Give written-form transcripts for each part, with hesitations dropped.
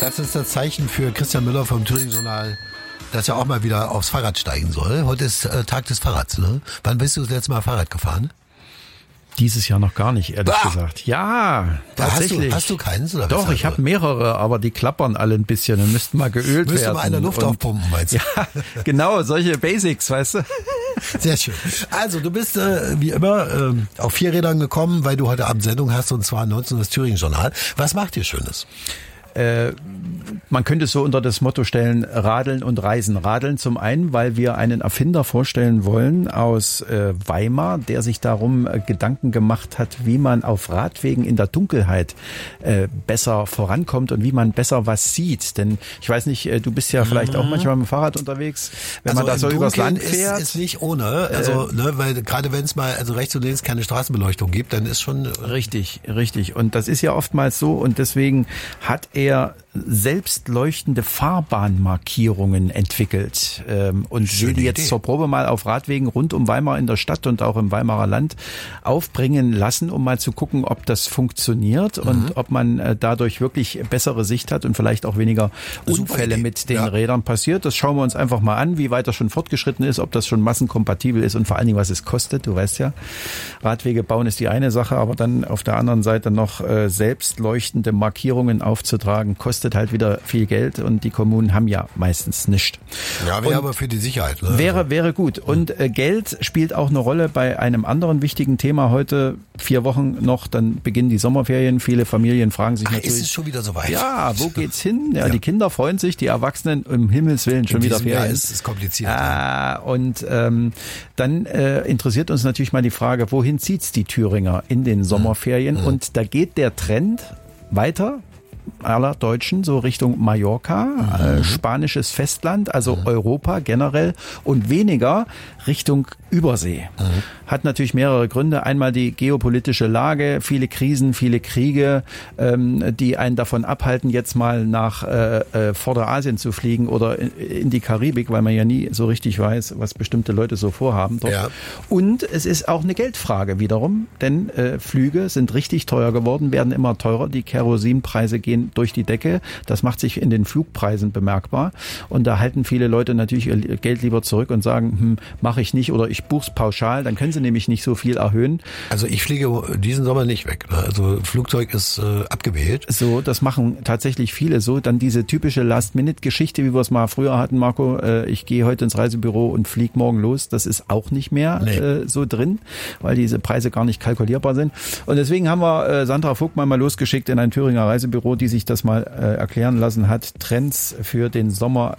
Das ist das Zeichen für Christian Müller vom Thüringen Journal, dass er auch mal wieder aufs Fahrrad steigen soll. Heute ist Tag des Fahrrads, ne? Wann bist du das letzte Mal Fahrrad gefahren? Dieses Jahr noch gar nicht, ehrlich gesagt. Ja, tatsächlich. Hast du keins? Oder doch, ich habe mehrere, aber die klappern alle ein bisschen und müssten mal geölt werden. Müsste mal eine Luft aufpumpen, meinst du? Ja, genau, solche Basics, weißt du. Sehr schön. Also, du bist wie immer auf 4 Rädern gekommen, weil du heute Abend Sendung hast, und zwar 19 das Thüringen Journal. Was macht ihr Schönes? Man könnte es so unter das Motto stellen, Radeln und Reisen. Radeln zum einen, weil wir einen Erfinder vorstellen wollen aus Weimar, der sich darum Gedanken gemacht hat, wie man auf Radwegen in der Dunkelheit besser vorankommt und wie man besser was sieht. Denn ich weiß nicht, du bist ja vielleicht auch manchmal mit dem Fahrrad unterwegs, wenn man da so übers Land fährt. Ist nicht ohne, also weil gerade wenn es mal rechts und links keine Straßenbeleuchtung gibt, dann ist schon richtig. Und das ist ja oftmals so, und deswegen hat er selbst leuchtende Fahrbahnmarkierungen entwickelt und will die jetzt zur Probe mal auf Radwegen rund um Weimar in der Stadt und auch im Weimarer Land aufbringen lassen, um mal zu gucken, ob das funktioniert und ob man dadurch wirklich bessere Sicht hat und vielleicht auch weniger Unfälle mit den Rädern passiert. Das schauen wir uns einfach mal an, wie weit das schon fortgeschritten ist, ob das schon massenkompatibel ist und vor allen Dingen, was es kostet. Du weißt ja, Radwege bauen ist die eine Sache, aber dann auf der anderen Seite noch selbst leuchtende Markierungen aufzutragen, kostet halt wieder viel Geld, und die Kommunen haben ja meistens nichts. Ja, wäre aber für die Sicherheit. Ne? Wäre gut. Und Geld spielt auch eine Rolle bei einem anderen wichtigen Thema heute. 4 Wochen noch, dann beginnen die Sommerferien. Viele Familien fragen sich natürlich. Ist es schon wieder so weit? Ja, wo geht's hin? Ja, die Kinder freuen sich, die Erwachsenen um Himmels Willen schon wieder Ferien. Ja, ist kompliziert. Und dann interessiert uns natürlich mal die Frage, wohin zieht's die Thüringer in den Sommerferien? Und da geht der Trend weiter aller Deutschen so Richtung Mallorca, spanisches Festland, also Europa generell, und weniger Richtung Übersee. Hat natürlich mehrere Gründe. Einmal die geopolitische Lage, viele Krisen, viele Kriege, die einen davon abhalten, jetzt mal nach Vorderasien zu fliegen oder in die Karibik, weil man ja nie so richtig weiß, was bestimmte Leute so vorhaben dort. Ja. Und es ist auch eine Geldfrage wiederum, denn Flüge sind richtig teuer geworden, werden immer teurer. Die Kerosinpreise gehen durch die Decke. Das macht sich in den Flugpreisen bemerkbar. Und da halten viele Leute natürlich ihr Geld lieber zurück und sagen, mache ich nicht oder ich buch's pauschal. Dann können sie nämlich nicht so viel erhöhen. Also ich fliege diesen Sommer nicht weg. Also Flugzeug ist abgewählt. So, das machen tatsächlich viele so. Dann diese typische Last-Minute-Geschichte, wie wir es mal früher hatten, Marco. Ich gehe heute ins Reisebüro und fliege morgen los. Das ist auch nicht mehr so drin, weil diese Preise gar nicht kalkulierbar sind. Und deswegen haben wir Sandra Vogtmann mal losgeschickt in ein Thüringer Reisebüro, die sich das mal erklären lassen hat. Trends für den Sommer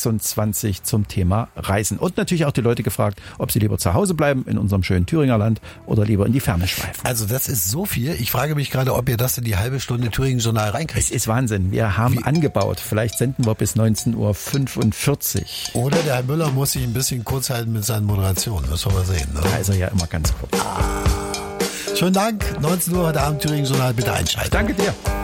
26 zum Thema Reisen. Und natürlich auch die Leute gefragt, ob sie lieber zu Hause bleiben in unserem schönen Thüringer Land oder lieber in die Ferne schweifen. Also das ist so viel. Ich frage mich gerade, ob ihr das in die halbe Stunde Thüringen Journal reinkriegt. Es ist Wahnsinn. Wir haben angebaut. Vielleicht senden wir bis 19:45 Uhr. Oder der Herr Müller muss sich ein bisschen kurz halten mit seinen Moderationen. Das wollen wir sehen. Ne? Da ist er ja immer ganz kurz. Schönen Dank. 19 Uhr heute Abend Thüringen Journal. Bitte einschalten. Danke dir.